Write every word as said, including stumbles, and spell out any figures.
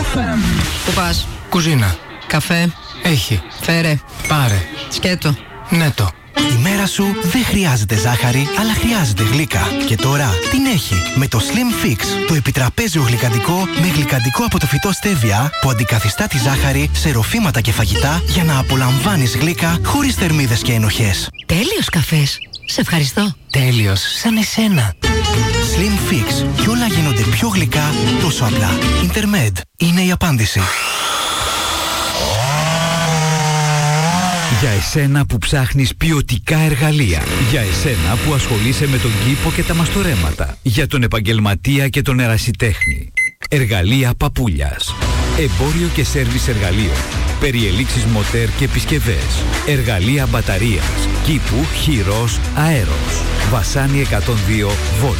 Πού πας? Κουζίνα. Καφέ? Έχει. Φέρε. Πάρε. Σκέτο. Ναι το. Η μέρα σου δεν χρειάζεται ζάχαρη, αλλά χρειάζεται γλύκα. Και τώρα την έχει με το Slim Fix, το επιτραπέζιο γλυκαντικό με γλυκαντικό από το φυτό στέβια που αντικαθιστά τη ζάχαρη σε ροφήματα και φαγητά για να απολαμβάνεις γλύκα χωρίς θερμίδες και ενοχές. Τέλειος καφές. Σε ευχαριστώ. Τέλειος, σαν εσένα. Slim Fix. Κι όλα γίνονται πιο γλυκά τόσο απλά. Intermed είναι η απάντηση. Για εσένα που ψάχνεις ποιοτικά εργαλεία. Για εσένα που ασχολείσαι με τον κήπο και τα μαστορέματα. Για τον επαγγελματία και τον ερασιτέχνη. Εργαλεία Παπούλιας. Εμπόριο και σέρβις εργαλείων. Περιελήξεις μοτέρ και επισκευές. Εργαλεία μπαταρίας. Κήπου, χειρός, αέρος. Βασάνι εκατόν δύο Βόλ.